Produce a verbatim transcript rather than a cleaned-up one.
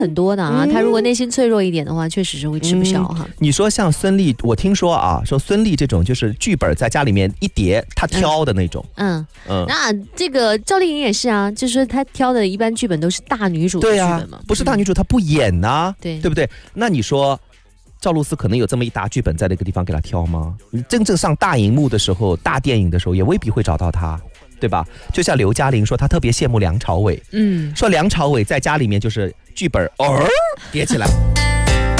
很多的啊，嗯、他如果内心脆弱一点的话，确实是会吃不消哈、 嗯。你说像孙俪，我听说啊，说孙俪这种就是剧本在家里面一叠，她挑的那种。 嗯 嗯, 嗯，那这个赵丽颖也是啊，就是说她挑的一般剧本都是大女主的剧本嘛， 对啊，不是大女主她不演呐、啊， 对对不对？那你说赵露思可能有这么一沓剧本在那个地方给她挑吗？你真正上大荧幕的时候，大电影的时候，也未必会找到她。对吧？就像刘嘉玲说，她特别羡慕梁朝伟，嗯，说梁朝伟在家里面就是剧本偶尔叠起来。